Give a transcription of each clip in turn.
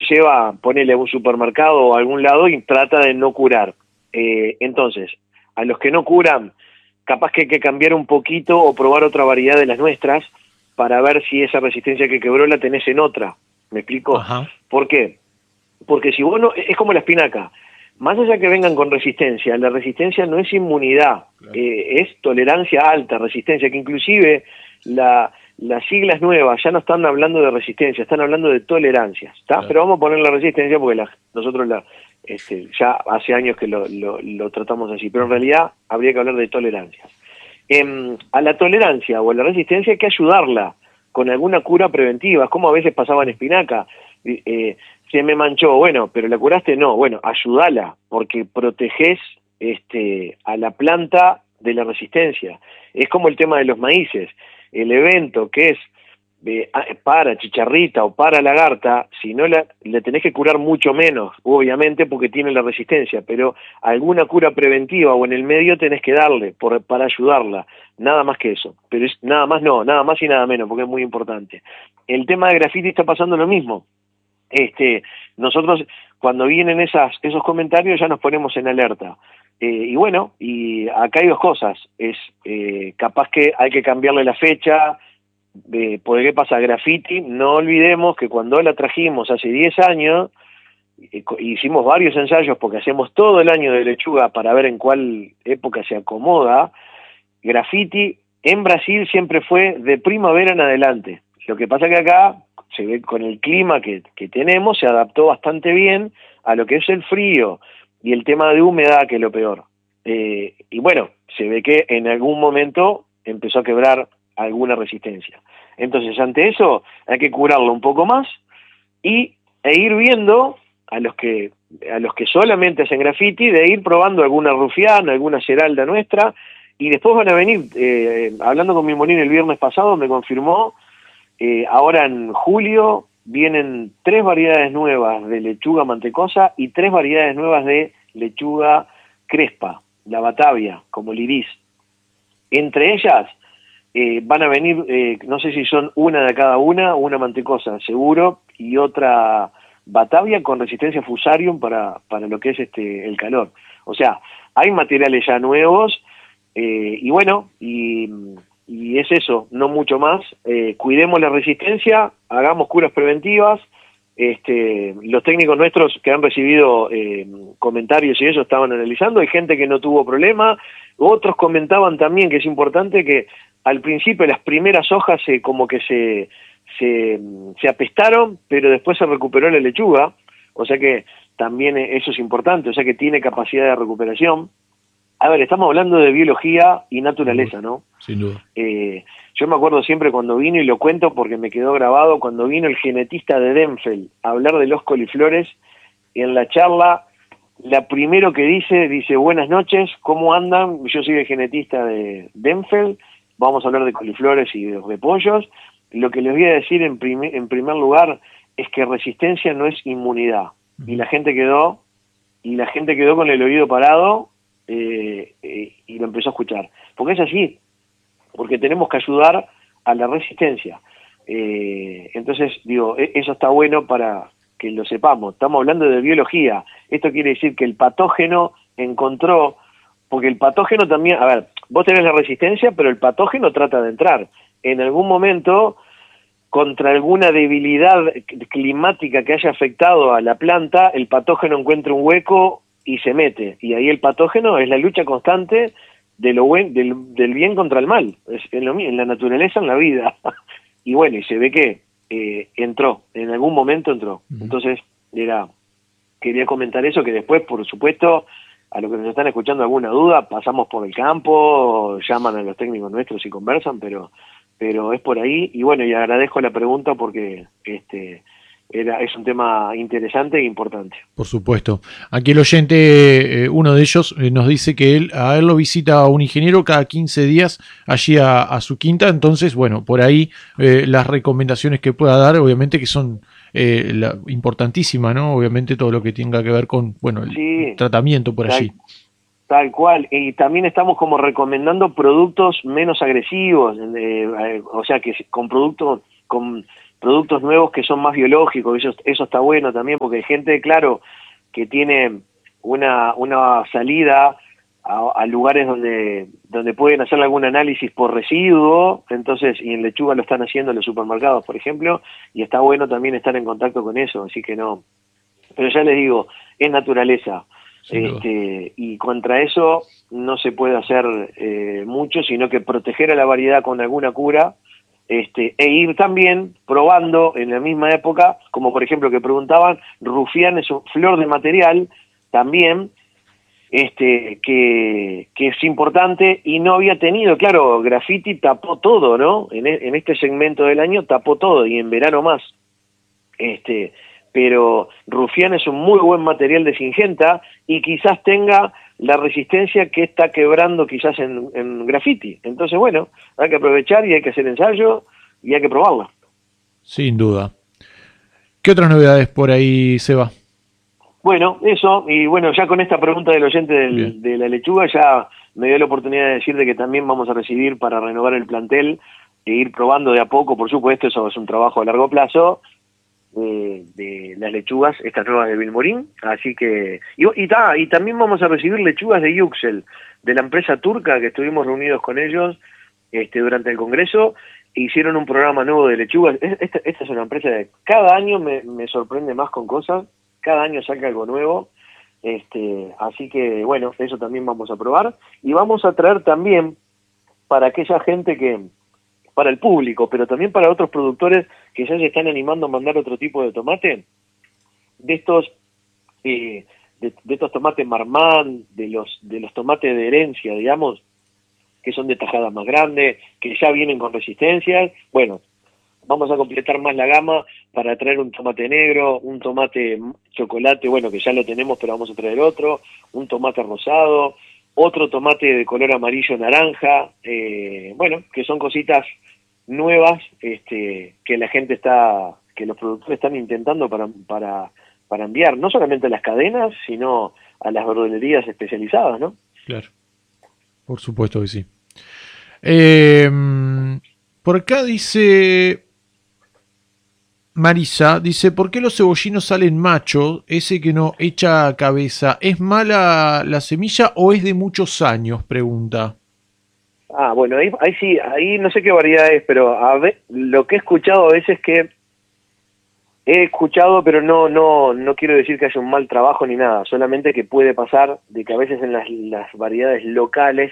lleva, ponele a un supermercado o a algún lado y trata de no curar. Entonces, a los que no curan, capaz que hay que cambiar un poquito o probar otra variedad de las nuestras para ver si esa resistencia que quebró la tenés en otra. ¿Me explico? Ajá. ¿Por qué? Porque si vos no, es como la espinaca, más allá que vengan con resistencia, la resistencia no es inmunidad, Claro. Es tolerancia alta, resistencia, que inclusive las siglas nuevas ya no están hablando de resistencia, están hablando de tolerancia, ¿está? Claro. Pero vamos a poner la resistencia porque nosotros ya hace años que lo tratamos así, pero en realidad habría que hablar de tolerancia. A la tolerancia o a la resistencia hay que ayudarla con alguna cura preventiva, como a veces pasaba en espinaca. Se me manchó, bueno, pero la curaste, no, bueno, ayudala, porque protegés a la planta de la resistencia. Es como el tema de los maíces, el evento que es para chicharrita o para lagarta, si no le tenés que curar mucho menos, obviamente porque tiene la resistencia, pero alguna cura preventiva o en el medio tenés que darle para ayudarla, nada más que eso, pero nada más y nada menos, porque es muy importante. El tema de grafiti está pasando lo mismo. Nosotros cuando vienen esos comentarios ya nos ponemos en alerta. Y bueno, y acá hay dos cosas, capaz que hay que cambiarle la fecha, ¿por qué pasa? Graffiti, no olvidemos que cuando la trajimos hace 10 años, hicimos varios ensayos porque hacemos todo el año de lechuga para ver en cuál época se acomoda. Graffiti en Brasil siempre fue de primavera en adelante. Lo que pasa que acá se ve con el clima que tenemos, se adaptó bastante bien a lo que es el frío y el tema de humedad, que es lo peor. Y bueno, se ve que en algún momento empezó a quebrar alguna resistencia. Entonces, ante eso, hay que curarlo un poco más e ir viendo a los que solamente hacen graffiti, de ir probando alguna rufiana, alguna ceralda nuestra, y después van a venir, hablando con mi molino el viernes pasado, me confirmó, ahora en julio vienen 3 variedades nuevas de lechuga mantecosa y 3 variedades nuevas de lechuga crespa, la Batavia, como liriz. Entre ellas van a venir, no sé si son una de cada una mantecosa seguro y otra Batavia con resistencia fusarium para lo que es el calor. O sea, hay materiales ya nuevos y bueno, y es eso, no mucho más. Cuidemos la resistencia, hagamos curas preventivas. Los técnicos nuestros que han recibido comentarios y ellos estaban analizando, hay gente que no tuvo problema, otros comentaban también que es importante que al principio las primeras hojas como que se apestaron, pero después se recuperó la lechuga, o sea que también eso es importante, o sea que tiene capacidad de recuperación. A ver, estamos hablando de biología y naturaleza, ¿no? Sin duda. Yo me acuerdo siempre cuando vino, y lo cuento porque me quedó grabado, cuando vino el genetista de Denfeld a hablar de los coliflores, en la charla, la primero que dice, buenas noches, ¿cómo andan? Yo soy el genetista de Denfeld, vamos a hablar de coliflores y de repollos. Lo que les voy a decir en primer lugar es que resistencia no es inmunidad. Y la gente quedó con el oído parado, y lo empezó a escuchar, porque es así, porque tenemos que ayudar a la resistencia. Entonces digo, eso está bueno para que lo sepamos. Estamos hablando de biología, esto quiere decir que el patógeno encontró, porque el patógeno también, a ver, vos tenés la resistencia, pero el patógeno trata de entrar en algún momento contra alguna debilidad climática que haya afectado a la planta. El patógeno encuentra un hueco y se mete, y ahí el patógeno es la lucha constante del bien contra el mal, en la naturaleza, en la vida. Y bueno, y se ve que entró, en algún momento entró. Entonces, quería comentar eso, que después, por supuesto, a los que nos están escuchando alguna duda, pasamos por el campo, llaman a los técnicos nuestros y conversan, pero es por ahí. Y bueno, y agradezco la pregunta porque es un tema interesante e importante. Por supuesto. Aquí el oyente, uno de ellos, nos dice que a él lo visita un ingeniero cada 15 días allí a su quinta. Entonces, bueno, por ahí las recomendaciones que pueda dar, obviamente que son importantísimas, ¿no? Obviamente todo lo que tenga que ver con, bueno, el tratamiento por allí. Tal cual. Y también estamos como recomendando productos menos agresivos, o sea, que con productos productos nuevos que son más biológicos, eso está bueno también, porque hay gente, claro, que tiene una salida a lugares donde pueden hacer algún análisis por residuo, entonces, y en lechuga lo están haciendo en los supermercados, por ejemplo, y está bueno también estar en contacto con eso, así que no. Pero ya les digo, es naturaleza, y contra eso no se puede hacer mucho, sino que proteger a la variedad con alguna cura, e ir también probando en la misma época, como por ejemplo que preguntaban, Rufián es un flor de material también, que es importante y no había tenido, claro, Graffiti tapó todo, ¿no? En este segmento del año tapó todo y en verano más. Pero Rufián es un muy buen material de Singenta y quizás tenga la resistencia que está quebrando quizás en Graffiti. Entonces, bueno, hay que aprovechar y hay que hacer ensayo y hay que probarlo. Sin duda. ¿Qué otras novedades por ahí, Seba? Bueno, eso, y bueno, ya con esta pregunta del oyente de la lechuga ya me dio la oportunidad de decirte que también vamos a recibir para renovar el plantel e ir probando de a poco, por supuesto, eso es un trabajo a largo plazo, de las lechugas, estas nuevas de Vilmorín, así que, y también vamos a recibir lechugas de Yüksel, de la empresa turca que estuvimos reunidos con ellos durante el congreso, e hicieron un programa nuevo de lechugas. Esta es una empresa de cada año me sorprende más con cosas, cada año saca algo nuevo, así que bueno, eso también vamos a probar, y vamos a traer también para aquella gente para el público, pero también para otros productores que ya se están animando a mandar otro tipo de tomate, de estos de estos tomates Marmán, de los tomates de herencia, digamos, que son de tajada más grande, que ya vienen con resistencias. Bueno, vamos a completar más la gama para traer un tomate negro, un tomate chocolate, bueno, que ya lo tenemos, pero vamos a traer otro, un tomate rosado, otro tomate de color amarillo naranja, bueno, que son cositas nuevas, que la gente que los productores están intentando para enviar, no solamente a las cadenas, sino a las verdulerías especializadas, ¿no? Claro, por supuesto que sí. Eh, por acá dice Marisa, dice, ¿por qué los cebollinos salen machos? Ese que no echa cabeza, ¿es mala la semilla o es de muchos años? Pregunta. Ah, bueno, ahí sí, ahí no sé qué variedad es, pero lo que he escuchado a veces que he escuchado, pero no quiero decir que haya un mal trabajo ni nada, solamente que puede pasar de que a veces en las variedades locales,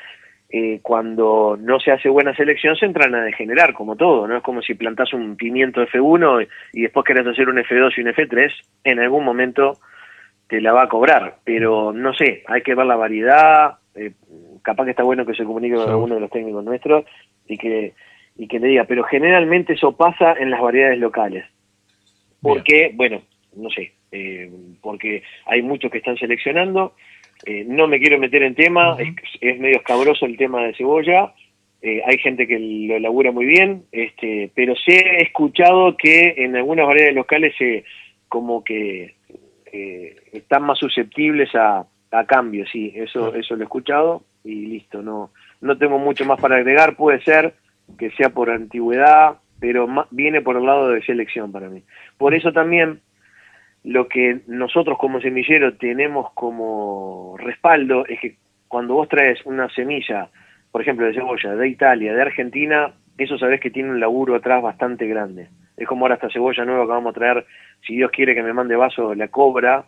cuando no se hace buena selección, se entran a degenerar, como todo, ¿no? Es como si plantás un pimiento F1 y después querés hacer un F2 y un F3, en algún momento te la va a cobrar, pero no sé, hay que ver la variedad, capaz que está bueno que se comunique con alguno de los técnicos nuestros y que le diga, pero generalmente eso pasa en las variedades locales. Porque, bueno, no sé, porque hay muchos que están seleccionando, no me quiero meter en tema, es medio escabroso el tema de cebolla, hay gente que lo labura muy bien, pero sí he escuchado que en algunas variedades locales como que están más susceptibles a cambios, sí, eso lo he escuchado y listo, no tengo mucho más para agregar, puede ser que sea por antigüedad, pero viene por el lado de selección para mí. Por eso también lo que nosotros como semillero tenemos como respaldo es que cuando vos traes una semilla, por ejemplo de cebolla, de Italia, de Argentina, eso sabés que tiene un laburo atrás bastante grande. Es como ahora esta cebolla nueva que vamos a traer, si Dios quiere que me mande vaso, la Cobra,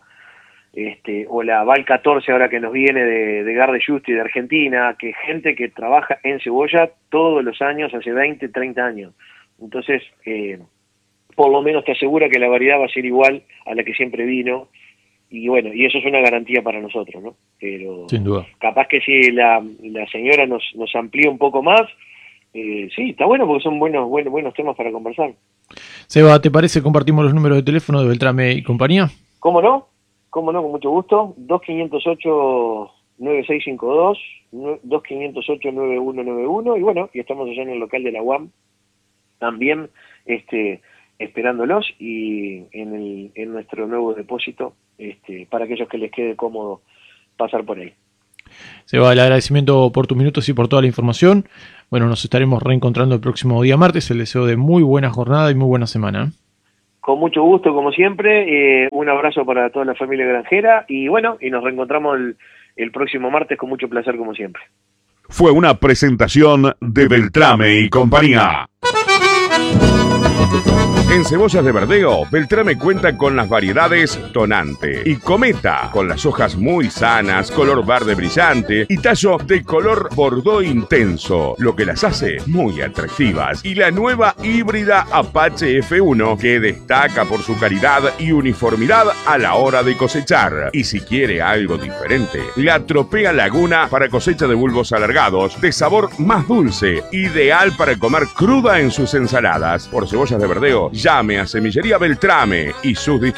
o la Val 14 ahora que nos viene de Garde Justi de Argentina, que gente que trabaja en cebolla todos los años, hace 20, 30 años. Entonces, por lo menos te asegura que la variedad va a ser igual a la que siempre vino, y bueno, y eso es una garantía para nosotros, ¿no? Pero sin duda, capaz que si la señora nos amplía un poco más, sí, está bueno porque son buenos temas para conversar. Seba, ¿te parece compartimos los números de teléfono de Beltrame y compañía? ¿Cómo no? ¿Cómo no? Con mucho gusto. 2508-9652, 2508-9191, y bueno, y estamos allá en el local de la UAM, también esperándolos, y en nuestro nuevo depósito, para aquellos que les quede cómodo pasar por ahí. Seba, el agradecimiento por tus minutos y por toda la información. Bueno, nos estaremos reencontrando el próximo día martes. El deseo de muy buena jornada y muy buena semana. Con mucho gusto, como siempre. Un abrazo para toda la familia granjera y bueno, y nos reencontramos el próximo martes con mucho placer, como siempre. Fue una presentación de Beltrame y compañía. En cebollas de verdeo, Beltrame cuenta con las variedades Tonante y Cometa, con las hojas muy sanas, color verde brillante y tallo de color bordó intenso, lo que las hace muy atractivas. Y la nueva híbrida Apache F1, que destaca por su calidad y uniformidad a la hora de cosechar. Y si quiere algo diferente, la Tropea Laguna para cosecha de bulbos alargados, de sabor más dulce, ideal para comer cruda en sus ensaladas. Por cebollas de verdeo, llame a Semillería Beltrame y sus distribuidores.